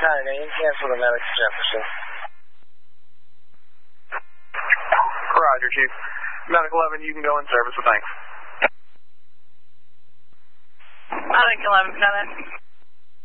Connor, you can cancel the medic to Jefferson. Roger, Chief. Medic 11, you can go in service, so thanks. Medic 11, Connor.